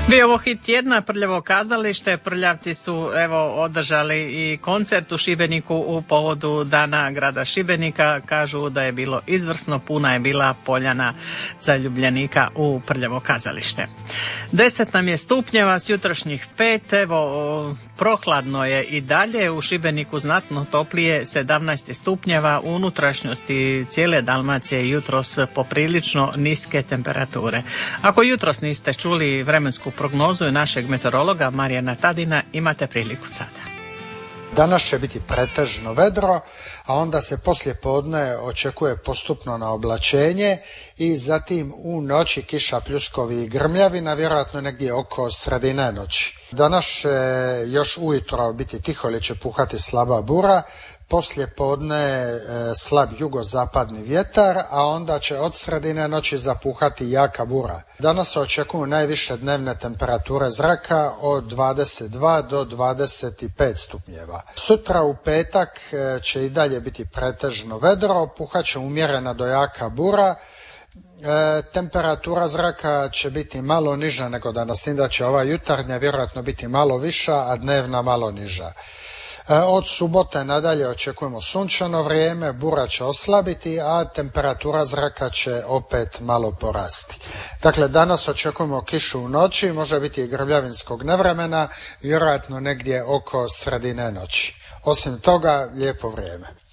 Bio ovo hit tjedna, Prljavo kazalište. Prljavci su održali i koncert u Šibeniku u povodu Dana grada Šibenika. Kažu da je bilo izvrsno, puna je bila poljana zaljubljenika u Prljavo kazalište. 10 nam je stupnjeva s jutrošnjih 5, prohladno je i dalje, u Šibeniku znatno toplije, 17 stupnjeva, u unutrašnjosti cijele Dalmacije jutros poprilično niske temperature. Ako jutros niste čuli vremensku prognozu našeg meteorologa Marijana Tadina, imate priliku sada. Danas će biti pretežno vedro, a onda se poslije podne očekuje postupno na oblačenje i zatim u noći kiša, pljuskovi i grmljavina, vjerojatno negdje oko sredine noći. Danas će još ujutro biti tiho ili će puhati slaba bura, poslije podne slab jugozapadni vjetar, a onda će od sredine noći zapuhati jaka bura. Danas se očekuju najviše dnevne temperature zraka od 22 do 25 stupnjeva. Sutra u petak će i dalje biti pretežno vedro, puhat će umjerena do jaka bura. Temperatura zraka će biti malo niža nego danas, tim da će ova jutarnja vjerojatno biti malo viša, a dnevna malo niža. Od subote nadalje očekujemo sunčano vrijeme, bura će oslabiti, a temperatura zraka će opet malo porasti. Dakle, danas očekujemo kišu u noći, može biti i grmljavinskog nevremena, vjerojatno negdje oko sredine noći. Osim toga, lijepo vrijeme.